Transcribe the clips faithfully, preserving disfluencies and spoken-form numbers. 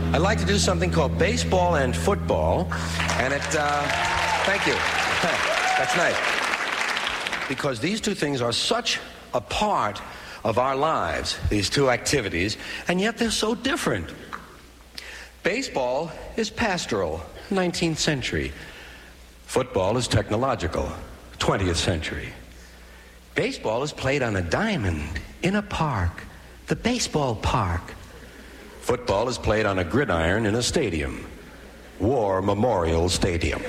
I'd like to do something called baseball and football, and it, uh, thank you. That's nice. Because these two things are such a part of our lives, these two activities, and yet they're so different. Baseball is pastoral, nineteenth century. Football is technological, twentieth century. Baseball is played on a diamond in a park, the baseball park. Football is played on a gridiron in a stadium, War Memorial Stadium.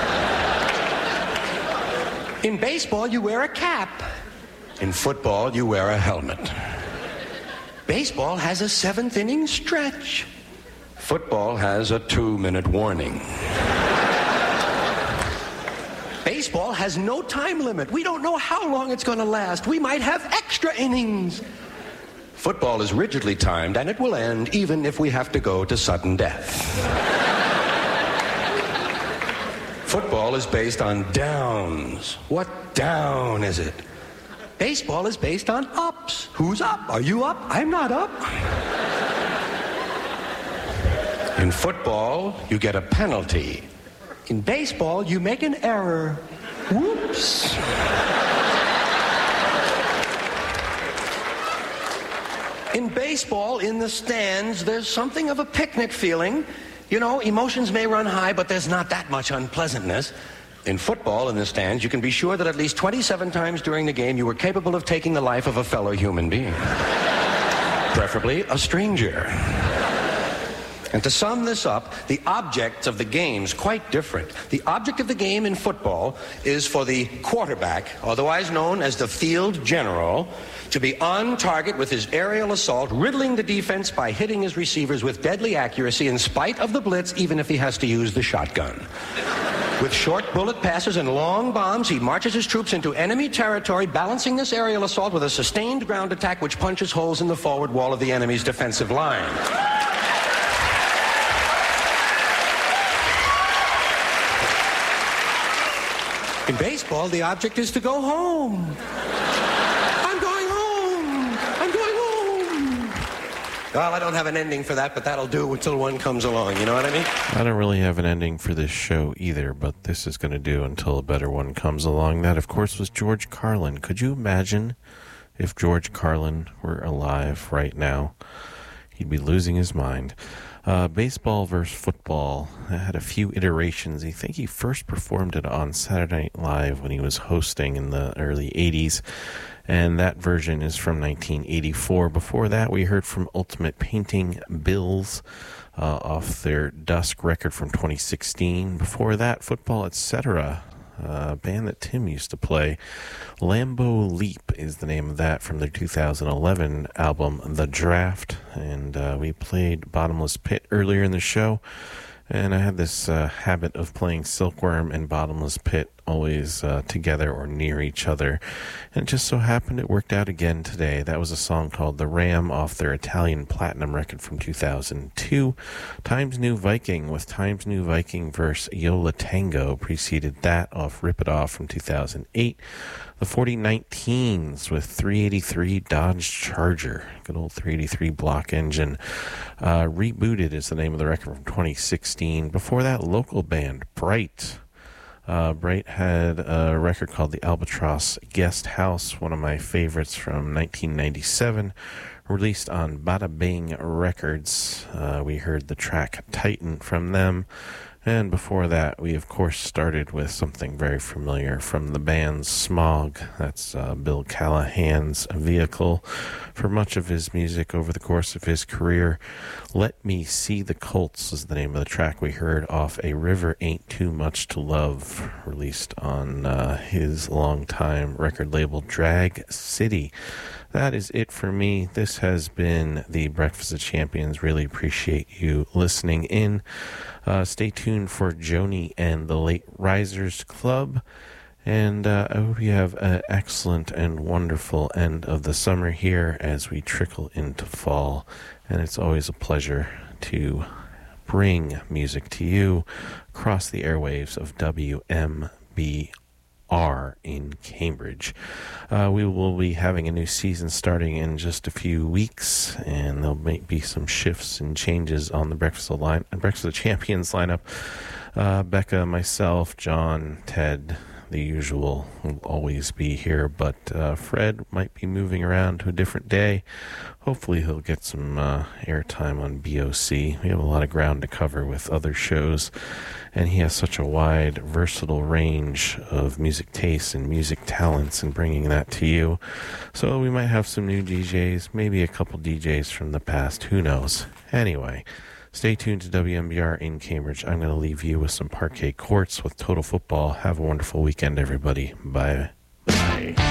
In baseball, you wear a cap. In football, you wear a helmet. Baseball has a seventh inning stretch. Football has a two-minute warning. Baseball has no time limit. We don't know how long it's going to last. We might have extra innings. Football is rigidly timed, and it will end even if we have to go to sudden death. Football is based on downs. What down is it? Baseball is based on ups. Who's up? Are you up? I'm not up. In football, you get a penalty. In baseball, you make an error. Whoops. In baseball, in the stands, there's something of a picnic feeling. You know, emotions may run high, but there's not that much unpleasantness. In football, in the stands, you can be sure that at least twenty-seven times during the game you were capable of taking the life of a fellow human being. Preferably a stranger. And to sum this up, the objects of the game's quite different. The object of the game in football is for the quarterback, otherwise known as the field general, to be on target with his aerial assault, riddling the defense by hitting his receivers with deadly accuracy in spite of the blitz, even if he has to use the shotgun. With short bullet passes and long bombs, he marches his troops into enemy territory, balancing this aerial assault with a sustained ground attack which punches holes in the forward wall of the enemy's defensive line. In baseball, the object is to go home. I'm going home. I'm going home. Well, I don't have an ending for that, but that'll do until one comes along. You know what I mean? I don't really have an ending for this show either, but this is going to do until a better one comes along. That, of course, was George Carlin. Could you imagine if George Carlin were alive right now? He'd be losing his mind. Uh, baseball versus football had a few iterations. I think he first performed it on Saturday Night Live when he was hosting in the early eighties, and that version is from nineteen eighty-four. Before that, we heard from Ultimate Painting Bills uh, off their Dusk record from twenty sixteen. Before that, Football, et cetera, a band that Tim used to play. Lambeau Leap is the name of that from their two thousand eleven album, The Draft. And uh, we played Bottomless Pit earlier in the show. And I had this uh, habit of playing Silkworm and Bottomless Pit always uh, together or near each other. And it just so happened it worked out again today. That was a song called The Ram off their Italian Platinum record from two thousand two. Times New Viking with Times New Viking versus Yola Tango preceded that off Rip It Off from two thousand eight. The forty nineteens with three eighty-three Dodge Charger. Good old three eighty-three block engine. Uh, Rebooted is the name of the record from twenty sixteen. Before that, local band Bright. Uh, Bright had a record called The Albatross Guest House, one of my favorites from nineteen ninety-seven, released on Bada Bing Records. Uh, we heard the track Titan from them. And before that, we of course started with something very familiar from the band Smog. That's uh, Bill Callahan's vehicle for much of his music over the course of his career. Let Me See the Colts is the name of the track we heard off A River Ain't Too Much to Love, released on uh, his longtime record label Drag City. That is it for me. This has been the Breakfast of Champions. Really appreciate you listening in. Uh, stay tuned for Joni and the Late Risers Club. And uh, I hope you have an excellent and wonderful end of the summer here as we trickle into fall. And it's always a pleasure to bring music to you across the airwaves of W M B R in Cambridge. Uh, we will be having a new season starting in just a few weeks, and there'll may be some shifts and changes on the Breakfast of, line, Breakfast of Champions lineup. Uh, Becca, myself, John, Ted, the usual will always be here, but uh, Fred might be moving around to a different day. Hopefully he'll get some uh, airtime on B O C. We have a lot of ground to cover with other shows, and he has such a wide, versatile range of music tastes and music talents and bringing that to you. So we might have some new D Js, maybe a couple D Js from the past, who knows. Anyway, stay tuned to W M B R in Cambridge. I'm going to leave you with some Parquet Courts with Total Football. Have a wonderful weekend, everybody. Bye. Bye.